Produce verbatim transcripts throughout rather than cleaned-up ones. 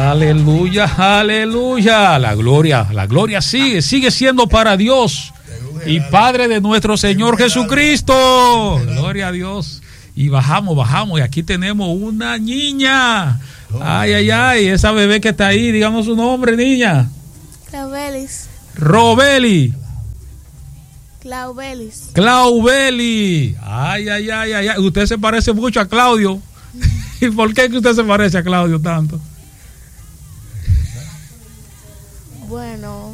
Aleluya, aleluya. La gloria, la gloria sigue, sigue siendo para Dios y Padre de nuestro Señor Jesucristo. Gloria a Dios. Y bajamos, bajamos. Y aquí tenemos una niña. Ay, ay, ay. Esa bebé que está ahí, digamos su nombre, niña. Claubelis. Robeli. Claubelis. Claubeli. Ay, ay, ay, ay, ay. Usted se parece mucho a Claudio. ¿Y por qué que usted se parece a Claudio tanto? Bueno.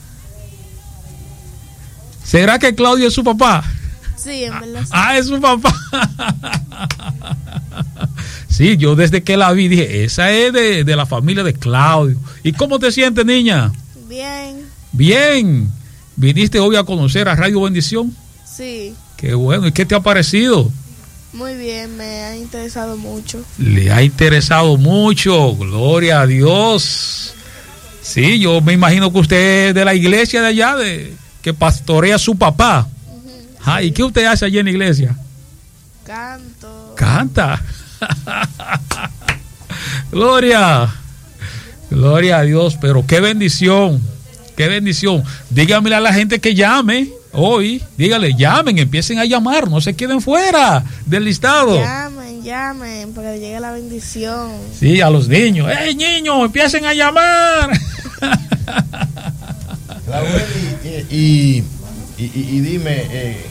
¿Será que Claudio es su papá? Sí, en verdad. Sí. Ah, es su papá. Sí, yo desde que la vi dije, esa es de, de la familia de Claudio. ¿Y cómo te sientes, niña? Bien. Bien. ¿Viniste hoy a conocer a Radio Bendición? Sí. Qué bueno. ¿Y qué te ha parecido? Muy bien, me ha interesado mucho. Le ha interesado mucho. Gloria a Dios. Sí, yo me imagino que usted es de la iglesia de allá, de que pastorea a su papá. Uh-huh. Ah, ¿y qué usted hace allí en la iglesia? Canto. Canta. Gloria. Gloria a Dios, pero qué bendición. Qué bendición. Díganmele a la gente que llame hoy. Dígale, llamen, empiecen a llamar, no se queden fuera del listado. Llamen, llamen, para que llegue la bendición. Sí, a los niños. ¡Ey, niños, empiecen a llamar! y, y, y, y dime, eh,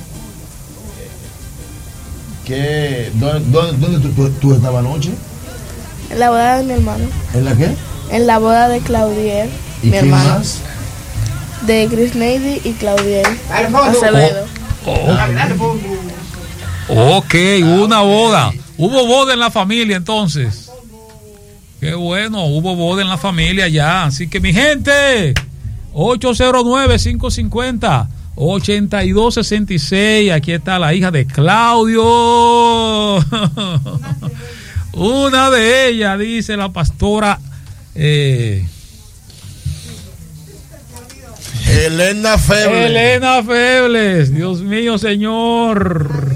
¿qué, ¿dónde, dónde tú, tú, tú estabas anoche? En la boda de mi hermano. ¿En la qué? En la boda de Claudiel, ¿Y mi quién hermano. más? De Chris Nady y Claudiel Acevedo. Oh, oh. Ok, una boda. Hubo boda en la familia entonces. Qué bueno, hubo boda en la familia ya. Así que mi gente, ocho cero nueve, cinco cinco cero, ocho dos seis seis. Aquí está la hija de Claudio. Una de ellas, dice la pastora eh, Elena Febles. Elena Febles. Dios mío, Señor.